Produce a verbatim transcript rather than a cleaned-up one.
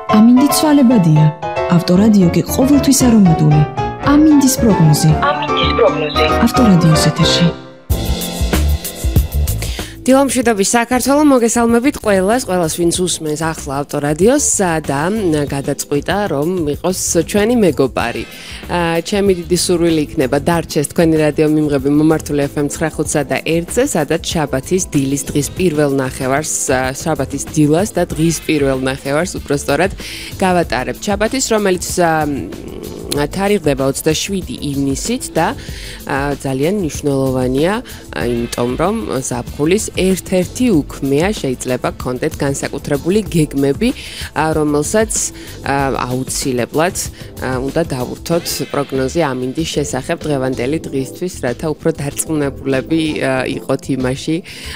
ამინდი ცვალებადია. ავტორადიო კი ყოველთვის არომატული. ამინდის პროგნოზი. ამინდის პროგნოზი. ავტორადიოს ეთერში. დილამშვიდობის საქართველო, მოგესალმებით ყველას, ყველას ვინც უსმენს ახლა ავტორადიოს და გადაწყვიტა რომ იყოს ჩვენი მეგობარი. ჩემი დიდი სურვილი იქნება დარჩეს თქვენი რადიო მიმღები მომართული ეფ ემ ცხრა ოცდაოთხ და ერთზე, სადაც შაბათის დილის დღის პირველ ნახევარს, შაბათის დილას და დღის პირველ ნახევარს უბრალოდ გავატარებთ. შაბათის, რომელიც თარიღდება ოცდაშვიდი ივნისით და ძალიან მნიშვნელოვანია, იმიტომ რომ ზაფხულის ერთ-ერთი უქმეა შეიძლება გქონდეთ განსაკუთრებული გეგმები, რომელსაც აუცილებლად უნდა დავურთოთ პროგნოზი ამინდის შესახებ დღევანდელი დღისთვის, რათა უფრო დარწმუნებულები იყოთ იმაში,